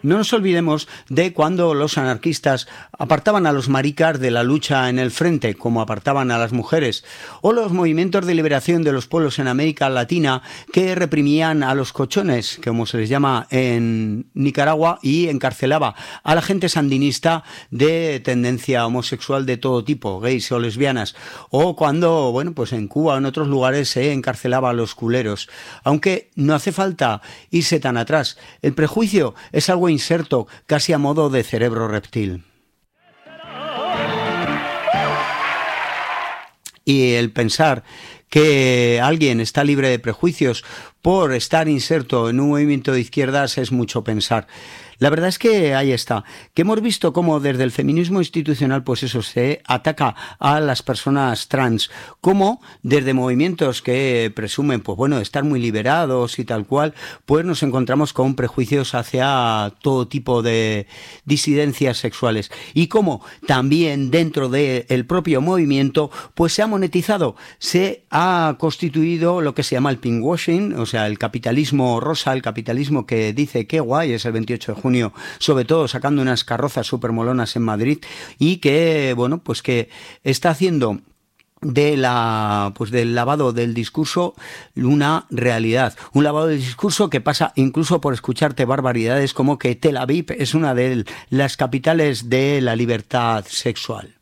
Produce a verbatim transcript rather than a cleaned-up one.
No nos olvidemos de cuando los anarquistas apartaban a los maricas de la lucha en el frente, como apartaban a las mujeres, o los movimientos de liberación de los pueblos en América Latina que reprimían a los cochones, como se les llama en Nicaragua, y encarcelaba a la gente sandinista de tendencia homosexual de todo tipo, gays o lesbianas, o cuando, bueno, pues en Cuba o en otros lugares se encarcelaba a los culeros. Aunque no hace falta irse tan atrás, el prejuicio es algo inserto casi a modo de cerebro reptil. Y el pensar que alguien está libre de prejuicios por estar inserto en un movimiento de izquierdas es mucho pensar. La verdad es que ahí está, que hemos visto cómo desde el feminismo institucional, pues eso, se ataca a las personas trans, cómo desde movimientos que presumen, pues bueno, estar muy liberados y tal cual, pues nos encontramos con prejuicios hacia todo tipo de disidencias sexuales, y cómo también dentro del propio movimiento, pues se ha monetizado, se ha constituido lo que se llama el pinkwashing, o sea, el capitalismo rosa, el capitalismo que dice qué guay es el veintiocho de junio, sobre todo sacando unas carrozas súper molonas en Madrid, y que, bueno, pues que está haciendo de la pues del lavado del discurso una realidad, un lavado del discurso que pasa incluso por escucharte barbaridades como que Tel Aviv es una de las capitales de la libertad sexual.